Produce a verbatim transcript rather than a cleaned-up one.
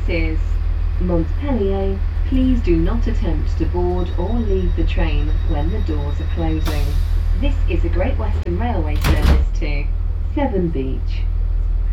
is Montpellier. Please do not attempt to board or leave the train when the doors are closing. This is a Great Western Railway service to Severn Beach.